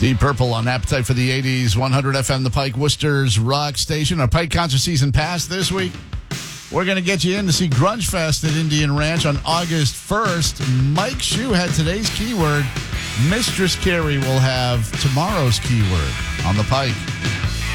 Deep Purple on Appetite for the 80s, 100 FM, the Pike, Worcester's rock station. Our Pike concert season passed this week. We're going to get you in to see Grunge Fest at Indian Ranch on August 1st. Mike Shue had today's keyword. Mistress Carrie will have tomorrow's keyword on the Pike.